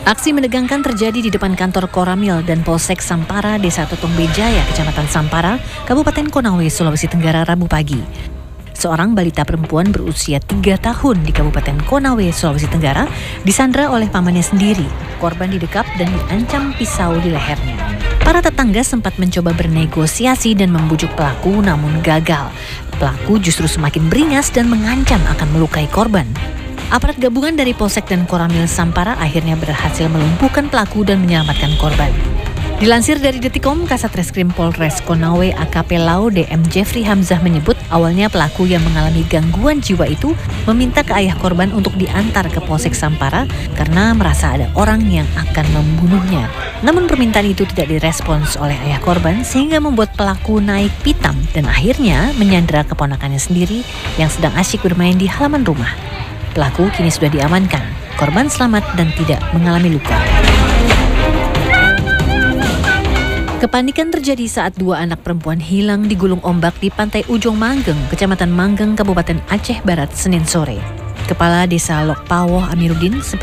Aksi menegangkan terjadi di depan kantor Koramil dan Polsek Sampara, Desa Totombe Jaya, Kecamatan Sampara, Kabupaten Konawe, Sulawesi Tenggara, Rabu pagi. Seorang balita perempuan berusia 3 tahun di Kabupaten Konawe, Sulawesi Tenggara, disandra oleh pamannya sendiri. Korban didekap dan diancam pisau di lehernya. Para tetangga sempat mencoba bernegosiasi dan membujuk pelaku, namun gagal. Pelaku justru semakin beringas dan mengancam akan melukai korban. Aparat gabungan dari Polsek dan Koramil Sampara akhirnya berhasil melumpuhkan pelaku dan menyelamatkan korban. Dilansir dari Detikom, Kasat Reskrim Polres Konawe AKP Lao DM Jeffrey Hamzah menyebut awalnya pelaku yang mengalami gangguan jiwa itu meminta ke ayah korban untuk diantar ke Polsek Sampara karena merasa ada orang yang akan membunuhnya. Namun permintaan itu tidak direspons oleh ayah korban sehingga membuat pelaku naik pitam dan akhirnya menyandra keponakannya sendiri yang sedang asyik bermain di halaman rumah. Pelaku kini sudah diamankan. Korban selamat dan tidak mengalami luka. Kepanikan terjadi saat 2 anak perempuan hilang digulung ombak di pantai Ujung Manggeng, Kecamatan Manggeng, Kabupaten Aceh Barat, Senin sore. Kepala Desa Lokpawoh Amiruddin